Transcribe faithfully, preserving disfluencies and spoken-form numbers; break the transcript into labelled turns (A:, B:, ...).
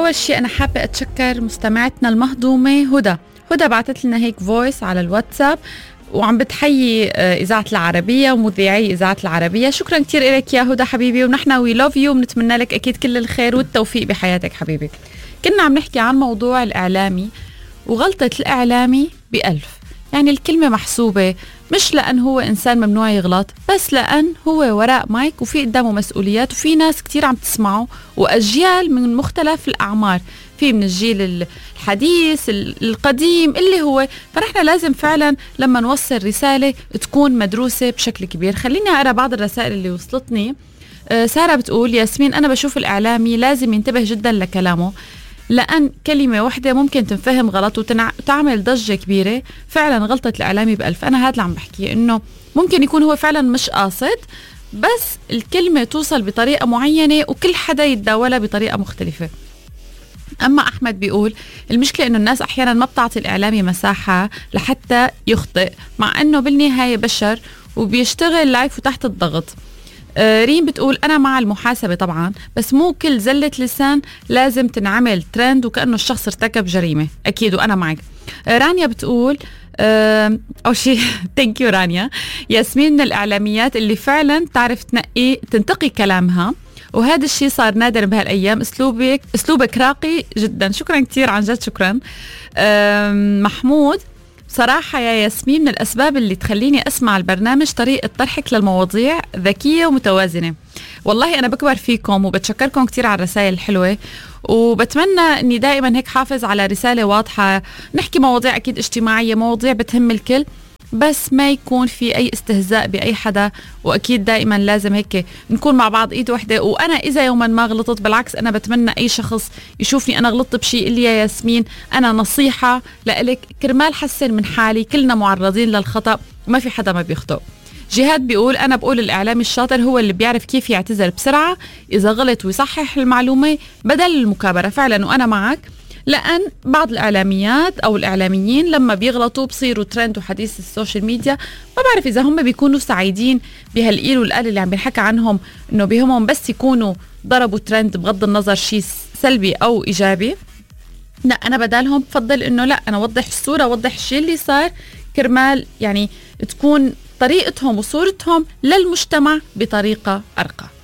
A: أول شيء أنا حابة أتشكر مستمعتنا المهضومة هدى. هدى بعتت لنا هيك فويس على الواتساب وعم بتحيي إذاعة العربية ومذيعي إذاعة العربية. شكرا كتير لك يا هدى حبيبي، ونحن وي لوف يو وبنتمنى لك أكيد كل الخير والتوفيق بحياتك حبيبي. كنا عم نحكي عن موضوع الإعلامي وغلطة الإعلامي بألف، يعني الكلمة محسوبة مش لأن هو إنسان ممنوع يغلط، بس لأن هو وراء مايك وفي قدامه مسؤوليات وفي ناس كتير عم تسمعه وأجيال من مختلف الأعمار، في من الجيل الحديث القديم اللي هو، فنحن لازم فعلا لما نوصل رسالة تكون مدروسة بشكل كبير. خليني أقرأ بعض الرسائل اللي وصلتني. آه سارة بتقول: ياسمين، أنا بشوف الإعلامي لازم ينتبه جدا لكلامه، لأن كلمة واحدة ممكن تنفهم غلط وتعمل ضجة كبيرة. فعلا غلطة الإعلامي بألف. أنا هذا اللي عم بحكي، إنه ممكن يكون هو فعلا مش قاصد، بس الكلمة توصل بطريقة معينة وكل حدا يتداولها بطريقة مختلفة. أما أحمد بيقول: المشكلة إنه الناس أحيانا ما بتعطي الإعلامي مساحة لحتى يخطئ، مع إنه بالنهاية بشر وبيشتغل لايف وتحت الضغط. آه ريم بتقول: أنا مع المحاسبة طبعا، بس مو كل زلة لسان لازم تنعمل ترند وكأنه الشخص ارتكب جريمة. أكيد وأنا معك. آه رانيا بتقول: آه أو شيء ثانك يو رانيا. ياسمين من الإعلاميات اللي فعلا تعرف تنقي تنتقي كلامها، وهذا الشيء صار نادر بهالأيام. أسلوبك أسلوبك راقي جدا. شكرا كتير، عن جد شكرا. آه محمود: صراحة يا ياسمين من الأسباب اللي تخليني أسمع البرنامج طريقة طرحك للمواضيع ذكية ومتوازنة. والله أنا بكبر فيكم وبتشكركم كتير على الرسائل الحلوة، وبتمنى أني دائما هيك حافظ على رسالة واضحة، نحكي مواضيع أكيد اجتماعية، مواضيع بتهم الكل، بس ما يكون في أي استهزاء بأي حدا. وأكيد دائما لازم هيك نكون مع بعض إيد واحدة. وأنا إذا يوما ما غلطت، بالعكس أنا بتمنى أي شخص يشوفني أنا غلطت بشيء اللي يا ياسمين أنا نصيحة لإلك كرمال حسن من حالي. كلنا معرضين للخطأ وما في حدا ما بيخطئ. جهاد بيقول: أنا بقول الإعلامي الشاطر هو اللي بيعرف كيف يعتذر بسرعة إذا غلط ويصحح المعلومة بدل المكابرة. فعلا وأنا معك، لأن بعض الإعلاميات أو الإعلاميين لما بيغلطوا بصيروا ترند وحديث السوشيال ميديا. ما بعرف إذا هم بيكونوا سعيدين بهالقيل والقال اللي عم بنحكى عنهم، إنه بيهمهم بس يكونوا ضربوا ترند بغض النظر شيء سلبي أو إيجابي. لا، أنا بدالهم بفضل إنه لا، أنا وضح الصورة، وضح الشيء اللي صار كرمال يعني تكون طريقتهم وصورتهم للمجتمع بطريقة أرقى.